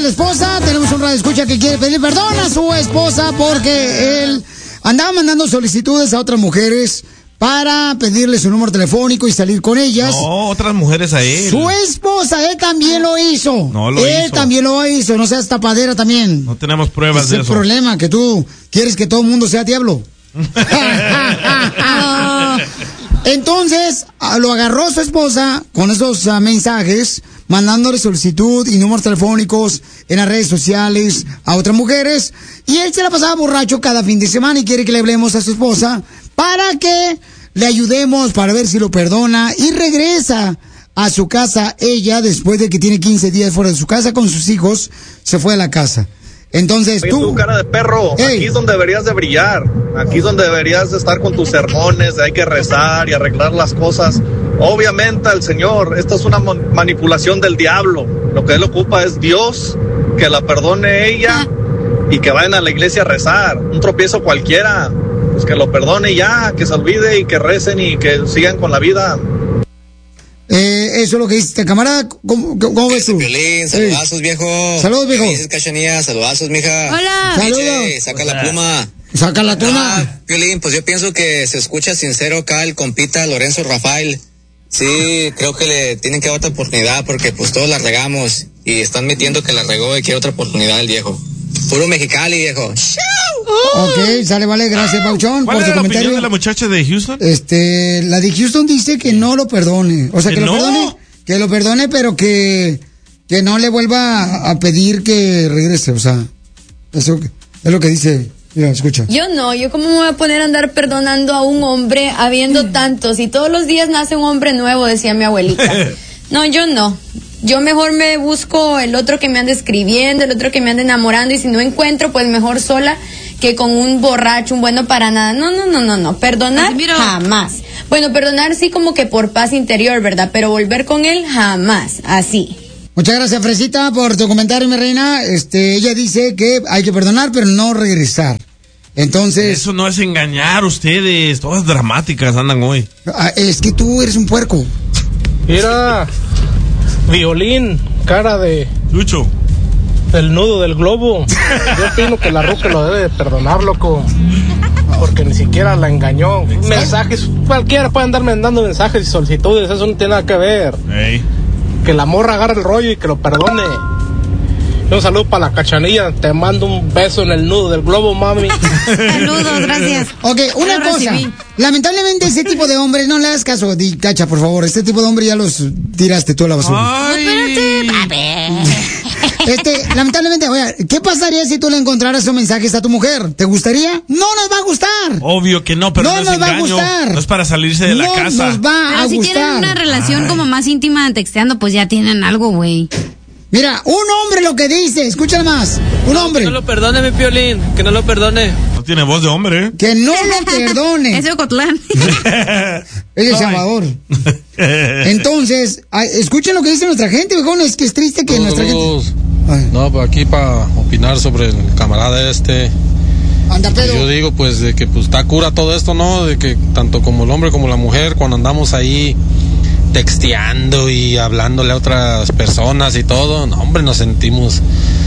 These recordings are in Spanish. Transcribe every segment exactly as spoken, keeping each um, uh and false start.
la esposa. Tenemos un radioescucha que quiere pedir perdón a su esposa porque él andaba mandando solicitudes a otras mujeres para pedirle su número telefónico y salir con ellas. No, otras mujeres a él. Su esposa, él también lo hizo. No lo él hizo. también lo hizo, no seas tapadera también. No tenemos pruebas es de el eso. problema, que tú quieres que todo el mundo sea diablo. Entonces, lo agarró su esposa con esos uh, mensajes, mandándole solicitud y números telefónicos en las redes sociales a otras mujeres. Y él se la pasaba borracho cada fin de semana y quiere que le hablemos a su esposa para que le ayudemos, para ver si lo perdona y regresa a su casa. Ella, después de que tiene quince días fuera de su casa con sus hijos, se fue a la casa. Entonces Oye, tú... tú, cara de perro, Ey. aquí es donde deberías de brillar, aquí es donde deberías de estar con tus sermones, de hay que rezar y arreglar las cosas. Obviamente al Señor, esta es una mon- manipulación del diablo, lo que él ocupa es Dios, que la perdone ella y que vayan a la iglesia a rezar, un tropiezo cualquiera, pues que lo perdone ya, que se olvide y que recen y que sigan con la vida. Eh, eso es lo que dice este camarada. ¿Cómo, cómo ves tú? Piolín, saludazos, viejo. Saludos, viejo. ¿Qué dices, Cachanilla? Saludazos, mija. Hola. D J, Saludos. saca la pluma. Saca la tuna. Ah, Piolín, pues yo pienso que se escucha sincero acá el compita Lorenzo Rafael. Sí, creo que le tienen que dar otra oportunidad porque pues todos la regamos y están metiendo que la regó y quiere otra oportunidad el viejo. Puro Mexicali, viejo. Ok, sale, vale, gracias, Pauchón, ¿Cuál por tu era la comentario. opinión de la muchacha de Houston? Este, la de Houston dice que no lo perdone. O sea, que, ¿Que lo no? perdone, que lo perdone, pero que, que no le vuelva a pedir que regrese. O sea, eso es lo que dice. Mira, escucha. Yo no, yo cómo me voy a poner a andar perdonando a un hombre habiendo tantos y todos los días nace un hombre nuevo, decía mi abuelita. No, yo no. Yo mejor me busco el otro que me ande escribiendo, el otro que me ande enamorando y si no encuentro, pues mejor sola que con un borracho, un bueno para nada. No, no, no, no, no. Perdonar jamás. Bueno, perdonar sí como que por paz interior, ¿verdad? Pero volver con él jamás, así. Muchas gracias, Fresita, por tu comentario, mi reina. Este, ella dice que hay que perdonar, pero no regresar. Entonces... Eso no es engañar ustedes. Todas dramáticas andan hoy. Ah, es que tú eres un puerco. Mira, Violín, cara de... Lucho. El nudo del globo. Yo opino que la ruca lo debe de perdonar, loco. Porque ni siquiera la engañó. Mensajes, cualquiera puede andar mandando mensajes y solicitudes, eso no tiene nada que ver. Hey. Que la morra agarre el rollo y que lo perdone. Un saludo para la Cachanilla, te mando un beso en el nudo del globo, mami. Saludos, gracias. Ok, una Lo cosa. recibí. Lamentablemente ese tipo de hombres, no le hagas caso, di, Cacha, por favor. Este tipo de hombres ya los tiraste tú a la basura. Ay. Espérate, a ver. Este, lamentablemente, oye, ¿qué pasaría si tú le encontraras esos mensajes a tu mujer? ¿Te gustaría? No nos va a gustar. Obvio que no, pero No no, es nos va a engaño. gustar. No es para salirse de la No casa. nos va Pero a si tienen gustar. una relación Ay. como más íntima texteando, pues ya tienen algo, güey. Mira, un hombre lo que dice, escúchalo más. Un hombre. Que no lo perdone, mi Piolín, que no lo perdone. No tiene voz de hombre, ¿eh? Que no lo perdone. Es de Ocotlán. Es de Salvador. Entonces, ay, escuchen lo que dice nuestra gente, viejón. Es que es triste que nuestra gente. Ay, No, pues aquí para opinar sobre el camarada este. anda pedo. Yo digo pues de que pues está cura todo esto, ¿no? De que tanto como el hombre como la mujer cuando andamos ahí texteando y hablándole a otras personas y todo, no, hombre, nos sentimos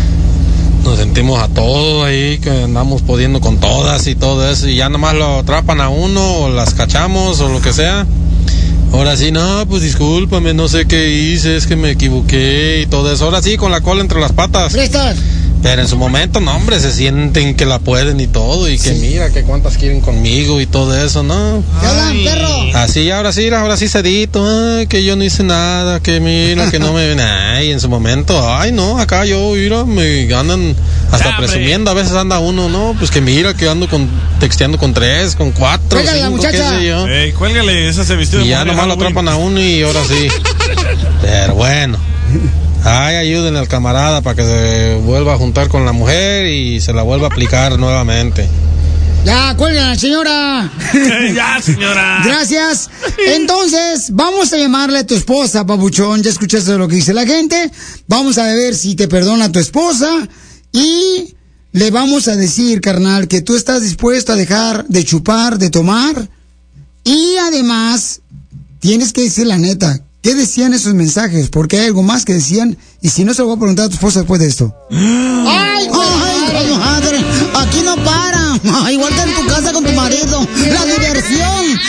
nos sentimos a todo ahí, que andamos pudiendo con todas y todo eso y ya nomás lo atrapan a uno o las cachamos o lo que sea. Ahora sí, no, pues discúlpame, no sé qué hice, es que me equivoqué y todo eso. Ahora sí, con la cola entre las patas. ¿Prestas? Pero en su momento, no, hombre, se sienten que la pueden y todo, y que Sí. mira, que cuántas quieren conmigo y todo eso, ¿no? ¿Qué hablan, perro? Así, ahora sí, ahora sí cedito, ay, que yo no hice nada, que mira, que no me ven, ay, en su momento, ay, no, acá yo, mira, me andan hasta ¡Ya, presumiendo, a veces anda uno, no, pues que mira, que ando con, texteando con tres, con cuatro, Pégale a la cinco, qué muchacha. sé yo. Ey, cuélgale, esa se vistió de Y ya mujer nomás lo Halloween. atrapan a uno y ahora sí. Pero bueno. Ay, ayuden al camarada para que se vuelva a juntar con la mujer y se la vuelva a aplicar nuevamente. Ya, cuelga, señora. Ya, señora. Gracias. Entonces, vamos a llamarle a tu esposa, papuchón. Ya escuchaste lo que dice la gente. Vamos a ver si te perdona tu esposa. Y le vamos a decir, carnal, que tú estás dispuesto a dejar de chupar, de tomar. Y además, tienes que decir la neta, ¿qué decían esos mensajes? Porque hay algo más que decían, y si no se lo voy a preguntar a tu esposa después de esto. ¡Ay, ay, comadre! Aquí no para. Igual que en tu casa con tu marido. La diversión